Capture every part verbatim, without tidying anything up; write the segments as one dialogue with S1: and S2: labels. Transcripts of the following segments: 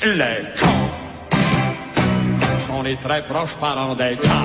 S1: Les chats sont les très proches parents des caves.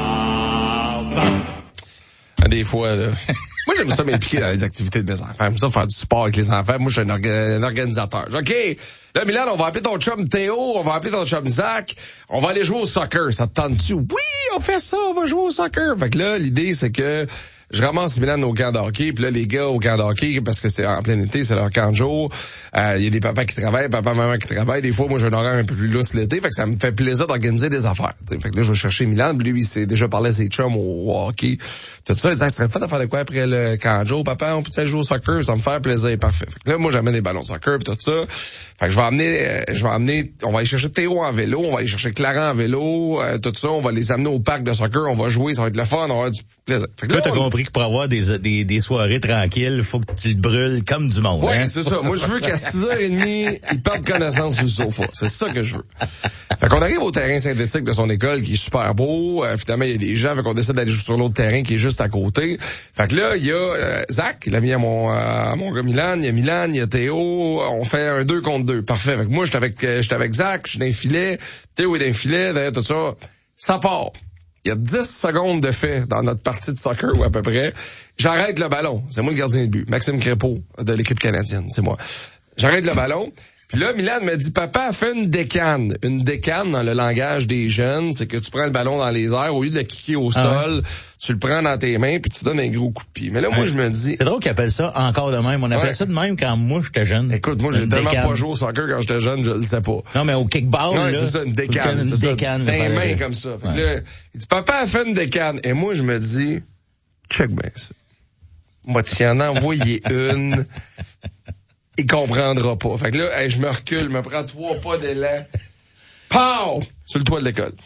S2: Des fois, là. Moi, j'aime ça m'impliquer dans les activités de mes enfants. J'aime ça faire du sport avec les enfants. Moi, je suis un, orga- un organisateur. OK, là, Milan, on va appeler ton chum Théo, on va appeler ton chum Zach, on va aller jouer au soccer. Ça te tente-tu? Oui, on fait ça, on va jouer au soccer. Fait que là, l'idée, c'est que je ramasse Milan au camp de hockey, puis là, les gars au camp de hockey, parce que c'est en plein été, c'est leur camp de jour, il euh, y a des papas qui travaillent, papa, maman qui travaillent. Des fois, moi, j'ai un horaire un peu plus lousse l'été, fait que ça me fait plaisir d'organiser des affaires. T'sais. Fait que là, je vais chercher Milan, lui, il s'est déjà parlé à ses chums au, au hockey. Tout ça, il dit, ça serait fait de faire de quoi après le camp de jour, papa, on peut-être jouer au soccer, ça me fait plaisir, parfait. Fait que là, moi, j'amène des ballons de soccer, puis tout ça. Fait que je vais amener, euh, je vais amener, on va aller chercher Théo en vélo, on va aller chercher Clara en vélo, euh, tout ça, on va les amener au parc de soccer, on va jouer, ça va être le fun, on va avoir du plaisir.
S3: Fait que là, toi, t'as on... compris que pour avoir des, des, des soirées tranquilles, faut que tu le brûles comme du monde.
S2: Ouais,
S3: hein?
S2: c'est ça. Moi, je veux qu'à six heures trente, il perde connaissance sur le sofa. C'est ça que je veux. Fait qu'on arrive au terrain synthétique de son école, qui est super beau. Euh, finalement, il y a des gens, fait qu'on décide d'aller sur l'autre terrain qui est juste à côté. Fait que là, il y a euh, Zach, l'ami à mon, euh, à mon gars Milan, il y a Milan, il y a Théo. On fait un deux contre deux. Parfait. Fait que moi, j'étais avec, euh, j'étais avec Zach, je suis dans un filet. Théo est dans un filet, derrière tout ça. Ça part. Il y a dix secondes de fait dans notre partie de soccer, ou à peu près. J'arrête le ballon. C'est moi le gardien de but. Maxime Crépeau, de l'équipe canadienne. C'est moi. J'arrête le ballon. Puis là, Milan me dit, papa, fais une décane. Une décane, dans le langage des jeunes, c'est que tu prends le ballon dans les airs, au lieu de le kicker au
S3: ah
S2: sol,
S3: ouais.
S2: tu le prends dans tes mains, puis tu donnes un gros coup de pied. Mais là, moi,
S3: ouais.
S2: je me dis...
S3: C'est drôle qu'ils appellent ça encore de même. On appelait
S2: ouais.
S3: ça de même quand moi, j'étais jeune.
S2: Écoute, moi, j'ai
S3: une
S2: tellement
S3: décane.
S2: pas joué au soccer quand j'étais jeune, je le sais pas.
S3: Non, mais au kickball,
S2: ouais,
S3: là.
S2: c'est ça, une décane.
S3: Une
S2: c'est
S3: décane.
S2: Ça, dans les mains
S3: le...
S2: comme ça. Fait
S3: ouais.
S2: que là, il dit, papa, fais une décane. Et moi, je me dis, check bien ça. Moi, tu en as envoyé une... il comprendra pas. Fait que là, hey, je me recule, me prends trois pas d'élan. Pow! Sur le toit de l'école.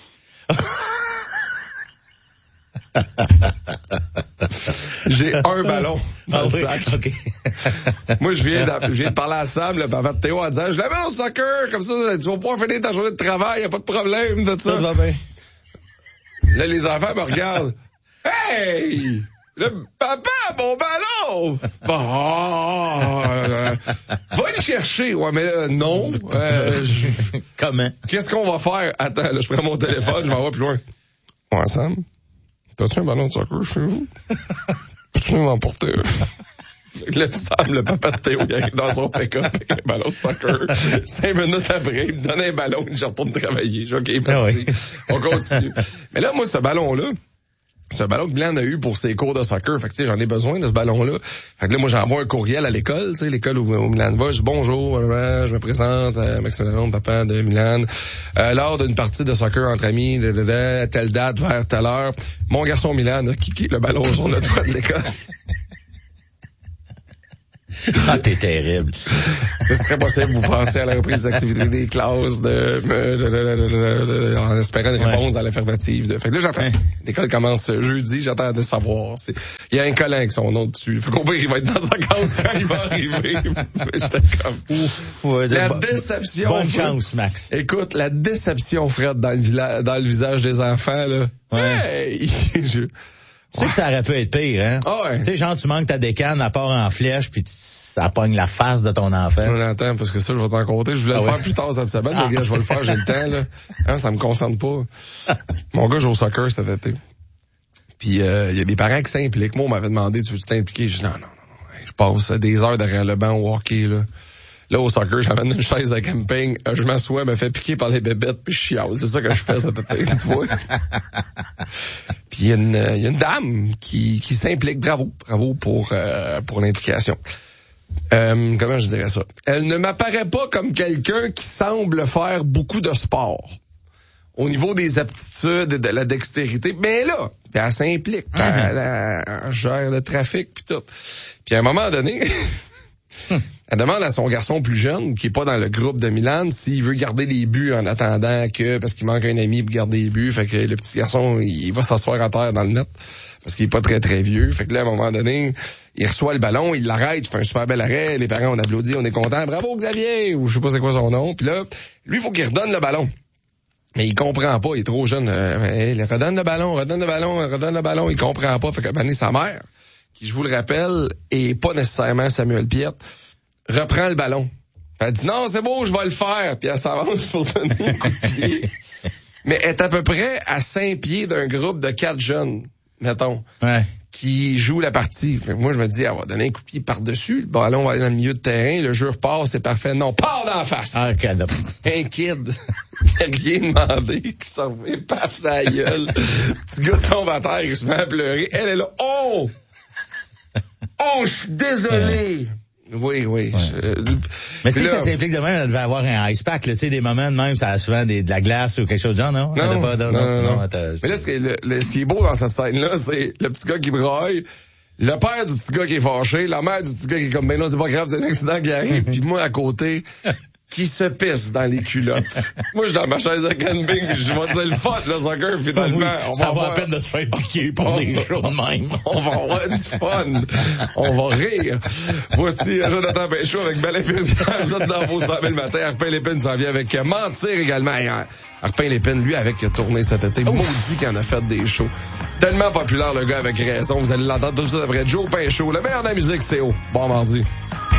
S2: J'ai un ballon dans
S3: ah,
S2: le
S3: oui,
S2: sac.
S3: Okay.
S2: Moi, je viens, de, je viens de parler à Sam, le papa de Théo, en disant, je l'amène au soccer, comme ça, tu vas pouvoir finir ta journée de travail, y a pas de problème de ça.
S3: Ça va bien.
S2: Là, les enfants me regardent. Hey! Le papa, mon ballon! Bon, euh, va le chercher. Ouais, mais là, non. Euh, je...
S3: Comment?
S2: Qu'est-ce qu'on va faire? Attends, là, je prends mon téléphone, je m'en vais plus loin. Ouais, Sam, t'as-tu un ballon de soccer chez vous? Peux-tu m'emporter? Là, Sam, le papa de Théo, il arrive dans son pick-up avec un ballon de soccer. Cinq minutes après, il me donne un ballon, je retourne travailler. Je dis, OK, merci. Ah oui. On continue. Mais là, moi, ce ballon-là, c'est un ballon que Glenn a eu pour ses cours de soccer. Fait que, tu sais, j'en ai besoin de ce ballon-là. Fait que là, moi, j'envoie un courriel à l'école, tu sais, l'école où, où Milan va. Je dis, bonjour, je me présente, euh, Maxime Lalonde, papa de Milan. Euh, lors d'une partie de soccer entre amis, de, de, de, telle date, vers telle heure, mon garçon Milan a kické le ballon sur le toit de l'école.
S3: Ah, t'es terrible.
S2: Ce serait possible, vous pensez à la reprise des activités des classes de, de, de, de, de, de, de en espérant une réponse ouais. à l'affirmative. De. Fait que là, j'attends. Ouais. L'école commence jeudi, j'attends de savoir. C'est, il y a un collant avec son nom dessus. Fait qu'on peut, il va être dans sa case quand il va arriver. J'étais comme, ouf. Ouais, de la bo- déception.
S3: Bonne
S2: Fred.
S3: chance, Max.
S2: Écoute, la déception, Fred, dans le, vila- dans le visage des enfants, là. Ouais. Hey! Je...
S3: Tu sais que ça aurait pu être pire, hein?
S2: Ah ouais.
S3: Tu sais, genre, tu manques ta décane, à part en flèche, puis ça pogne la face de ton enfant.
S2: On attend, parce que ça, je vais t'en compter. Je voulais ah le ouais. faire plus tard cette semaine, ah. mais gars, je vais le faire, j'ai le temps, là. Hein, ça me concentre pas. Mon gars joue au soccer cet été. Puis, il euh, y a des parents qui s'impliquent. Moi, on m'avait demandé, tu veux t'impliquer? Je dis, non, non, non, non. Je passe des heures derrière le banc au hockey, là. Là, au soccer, j'amène une chaise de camping, je m'assois, me fais piquer par les bébêtes, puis je chiale. C'est ça que je fais cet été, tu vois. Puis il y a une, il y a une dame qui, qui s'implique. Bravo, bravo pour, euh, pour l'implication. Euh, comment je dirais ça? Elle ne m'apparaît pas comme quelqu'un qui semble faire beaucoup de sport. Au niveau des aptitudes et de la dextérité, mais là, elle s'implique. Mm-hmm. Elle, elle, elle gère le trafic, puis tout. Puis à un moment donné... Elle demande à son garçon plus jeune, qui est pas dans le groupe de Milan, s'il veut garder les buts en attendant que, parce qu'il manque un ami pour garder les buts. Fait que le petit garçon, il va s'asseoir à terre dans le net, parce qu'il est pas très très vieux. Fait que là, à un moment donné, il reçoit le ballon, il l'arrête, il fait un super bel arrêt, les parents, on applaudit, on est content. Bravo Xavier! Ou je sais pas c'est quoi son nom. Puis là, lui, il faut qu'il redonne le ballon. Mais il comprend pas, il est trop jeune. Euh, il redonne le ballon, redonne le ballon, redonne le ballon, il comprend pas. Fait que ben, sa mère, qui, je vous le rappelle, est pas nécessairement Samuel Piette, reprend le ballon. Elle dit, non, c'est beau, je vais le faire. Puis elle s'avance pour donner un coup de pied. Mais elle est à peu près à cinq pieds d'un groupe de quatre jeunes, mettons,
S3: ouais.
S2: qui jouent la partie. Fait que moi, je me dis, elle va donner un coup de pied par-dessus. Bon, allons, on va aller dans le milieu de terrain. Le jeu repart, c'est parfait. Non, part dans la face.
S3: Ah, okay,
S2: un kid, il a rien demandé, qui s'en fait, paf, sa gueule. Petit gars tombe à terre, il se met à pleurer. Elle est là, oh! Oh, je suis désolé! Oui, oui.
S3: Ouais.
S2: Je,
S3: mais si
S2: là,
S3: ça s'implique de même, elle devait avoir un ice pack, là, tu sais, des moments de même, ça a souvent des, de la glace ou quelque chose de genre, non?
S2: Non,
S3: pas, non,
S2: non, non, non.
S3: non
S2: mais là, ce qui, est, le, le, ce qui est beau dans cette scène-là, c'est le petit gars qui braille, le père du petit gars qui est fâché, la mère du petit gars qui est comme, ben non, c'est pas grave, c'est un accident qui arrive, puis moi, à côté, qui se pisse dans les culottes. Moi, je suis dans ma chaise de camping, pis je vais dire le fun, le soccer, finalement.
S3: Oui,
S2: on
S3: ça
S2: va
S3: vaut
S2: avoir...
S3: la peine de se faire piquer pour des jours de même.
S2: On va avoir du fun. On va rire. Voici Jonathan Pinchot avec Belle Infirmière. Vous êtes dans vos cent mille matin. Arpin Lépine s'en vient avec Mentir également. Arpin Lépine, lui, avec, il a tourné cet été. Maudit qu'il en a fait des shows. Tellement populaire, le gars, avec raison. Vous allez l'entendre tout de suite après Joe Pinchot. Le meilleur de la musique, c'est haut. Bon mardi.